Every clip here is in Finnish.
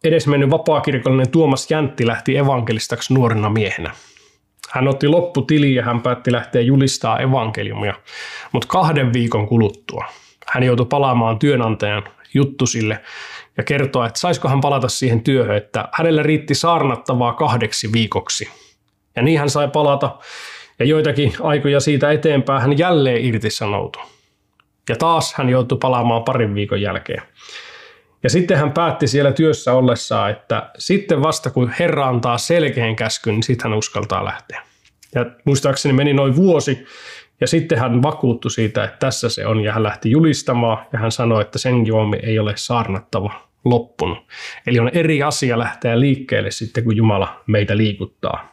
edesmennyt vapaakirkollinen Tuomas Jäntti lähti evankelistaksi nuorena miehenä. Hän otti lopputiliin ja hän päätti lähteä julistaa evankeliumia, mutta 2 viikon kuluttua hän joutui palaamaan työnantajan juttusille ja kertoa, että saisiko hän palata siihen työhön, että hänellä riitti saarnattavaa 2 viikoksi. Ja niin hän sai palata ja joitakin aikoja siitä eteenpäin hän jälleen irtisanoutui. Ja taas hän joutui palaamaan 2 viikon jälkeen. Ja sitten hän päätti siellä työssä ollessaan, että sitten vasta kun Herra antaa selkeän käskyn, niin sitten hän uskaltaa lähteä. Ja muistaakseni meni noin vuosi ja sitten hän vakuuttui siitä, että tässä se on ja hän lähti julistamaan ja hän sanoi, että sen juomi ei ole saarnattava loppunut. Eli on eri asia lähteä liikkeelle sitten, kun Jumala meitä liikuttaa.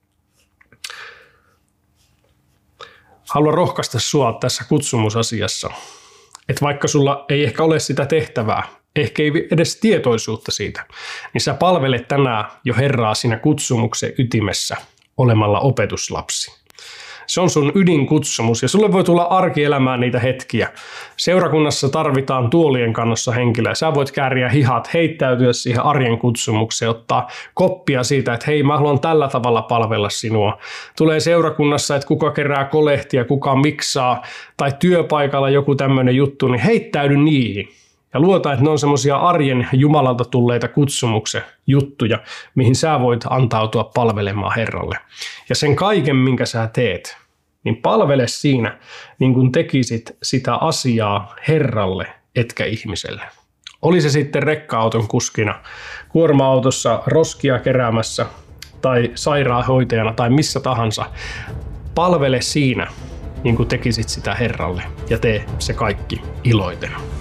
Haluan rohkaista sua tässä kutsumusasiassa, että vaikka sulla ei ehkä ole sitä tehtävää, ehkä ei edes tietoisuutta siitä, niin sä palvelet tänään jo Herraa siinä kutsumuksen ytimessä olemalla opetuslapsi. Se on sun ydinkutsumus ja sulle voi tulla arkielämään niitä hetkiä. Seurakunnassa tarvitaan tuolien kannossa henkilöä. Sä voit kääriä hihat, heittäytyä siihen arjen kutsumukseen, ottaa koppia siitä, että hei, mä haluan tällä tavalla palvella sinua. Tulee seurakunnassa, että kuka kerää kolehtia, kuka miksaa tai työpaikalla joku tämmöinen juttu, niin heittäydy niihin. Ja luota, että ne on semmoisia arjen Jumalalta tulleita kutsumuksen juttuja, mihin sä voit antautua palvelemaan Herralle. Ja sen kaiken, minkä sä teet, niin palvele siinä, niin kuin tekisit sitä asiaa Herralle, etkä ihmiselle. Oli se sitten rekka-auton kuskina, kuorma-autossa roskia keräämässä tai sairaanhoitajana tai missä tahansa. Palvele siinä, niin kuin tekisit sitä Herralle ja tee se kaikki iloiten.